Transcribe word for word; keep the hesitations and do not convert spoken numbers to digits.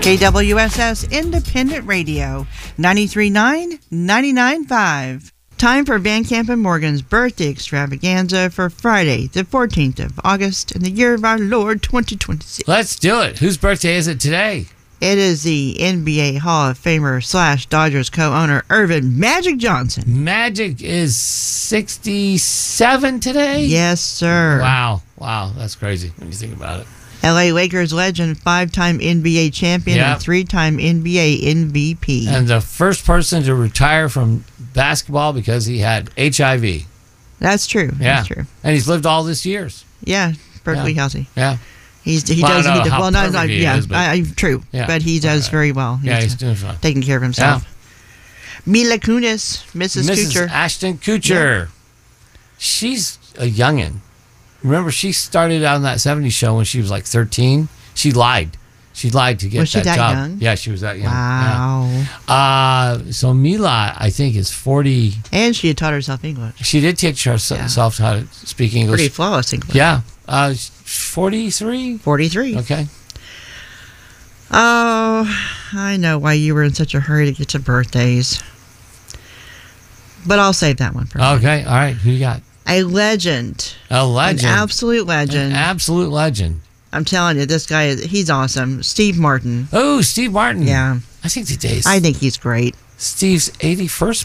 K W S S Independent Radio, ninety-three point nine, ninety-nine point five. Time for Van Camp and Morgan's birthday extravaganza for Friday, the fourteenth of August, in the year of our Lord, twenty twenty-six. Let's do it. Whose birthday is it today? It is the N B A Hall of Famer slash Dodgers co-owner Irvin Magic Johnson. Magic is sixty-seven today? Yes, sir. Wow. Wow. That's crazy when you think about it. L A Lakers legend, five-time N B A champion, Yep. and three-time N B A M V P. And the first person to retire from basketball because he had H I V. That's true. Yeah. That's true. And he's lived all these years. Yeah, perfectly Yeah. healthy. Yeah. He's he Well, I does don't need know to. how Well, no, no, perfect he yeah, is, but- I, I, true. Yeah. But he does Right. very well. Yeah, he's doing fine. taking care of himself. Mila Kunis, Missus Missus Kuchar. Ashton Kutcher. She's a youngin'. Remember, she started on that seventies show when she was like thirteen. She lied. She lied to get Was she that, that job. young? Yeah, she was that young. Wow. Yeah. Uh, so Mila, I think, is forty. And she had taught herself English. She did teach herself how to speak English. Pretty flawless English. Yeah. Uh, forty-three? forty-three. Okay. Oh, I know why you were in such a hurry to get to birthdays. But I'll save that one for you. Okay. All right. Who you got? A legend. A legend. An absolute legend. An absolute legend. I'm telling you, this guy, is he's awesome. Steve Martin. Oh, Steve Martin. Yeah. I think today's I think he's great. Steve's eighty-first